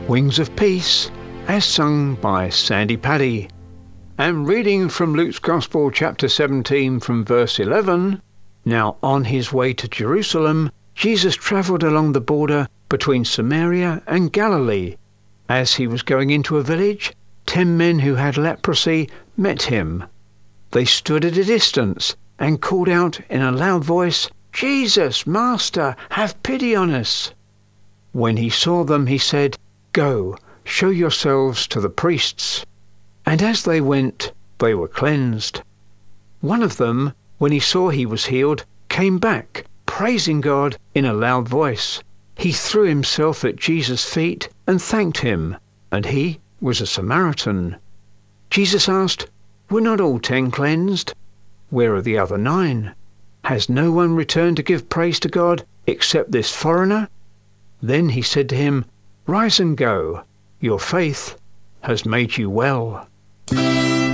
Wings of Peace, as sung by Sandy Paddy. And reading from Luke's Gospel, chapter 17, from verse 11, Now on his way to Jerusalem, Jesus travelled along the border between Samaria and Galilee. As he was going into a village, 10 men who had leprosy met him. They stood at a distance and called out in a loud voice, "Jesus, Master, have pity on us." When he saw them, he said, "Go, show yourselves to the priests." And as they went, they were cleansed. One of them, when he saw he was healed, came back, praising God in a loud voice. He threw himself at Jesus' feet and thanked him, and he was a Samaritan. Jesus asked, "Were not all 10 cleansed? Where are the other 9? Has no one returned to give praise to God except this foreigner?" Then he said to him, "Rise and go. Your faith has made you well."